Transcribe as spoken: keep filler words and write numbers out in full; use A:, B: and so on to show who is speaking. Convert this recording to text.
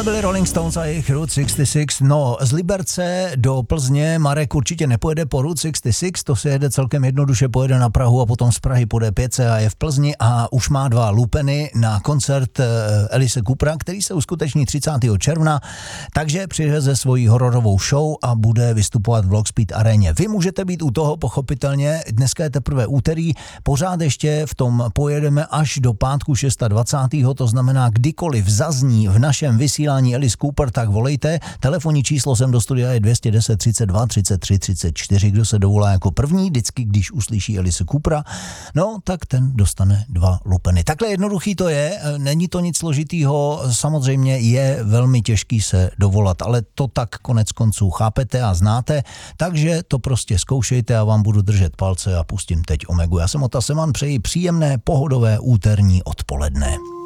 A: byli Rolling Stones a jejich Route šedesát šest. No, z Liberce do Plzně Marek určitě nepojede po Route šedesát šest, to se jede celkem jednoduše, pojede na Prahu a potom z Prahy půjde pět set a je v Plzni a už má dva lupeny na koncert Alice Coopera, který se uskuteční třicátého června, takže přiveze svoji hororovou show a bude vystupovat v Lockspeed aréně. Vy můžete být u toho, pochopitelně, dneska je teprve úterý, pořád ještě v tom pojedeme až do pátku dvacátého šestého to znamená, kdykoliv zazní v našem vysílání Alice Cooper, tak volejte. Telefonní číslo sem do studia je dvě stě deset třicet dva třicet tři třicet čtyři. Kdo se dovolá jako první, vždycky, když uslyší Alice Coopera, no, tak ten dostane dva lupeny. Takhle jednoduchý to je, není to nic složitýho, samozřejmě je velmi těžký se dovolat, ale to tak konec konců chápete a znáte, takže to prostě zkoušejte a vám budu držet palce a pustím teď Omegu. Já jsem Ota Seman, přeji příjemné pohodové úterní odpoledne.